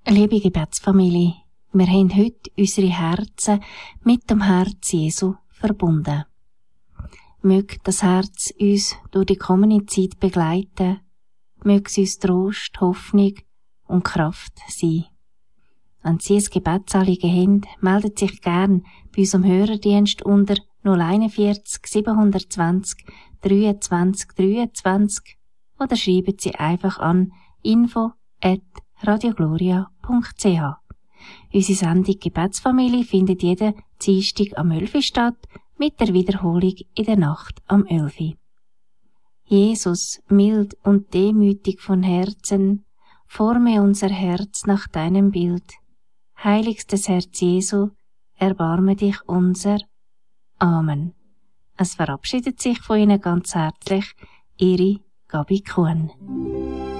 Liebe Gebetsfamilie, wir haben heute unsere Herzen mit dem Herz Jesu verbunden. Möge das Herz uns durch die kommende Zeit begleiten, möge es uns Trost, Hoffnung und Kraft sein. Wenn Sie ein Gebetsanliegen haben, meldet sich gern bei unserem Hörerdienst unter 041 720 23 23 oder schreiben Sie einfach an info@radiogloria.ch. Unsere Sendung Gebetsfamilie findet jeden Dienstag am 11 Uhr statt, mit der Wiederholung in der Nacht am 11 Uhr. Jesus, mild und demütig von Herzen, forme unser Herz nach deinem Bild. Heiligstes Herz Jesu, erbarme dich unser. Amen. Es verabschiedet sich von Ihnen ganz herzlich Ihre Gabi Kuhn.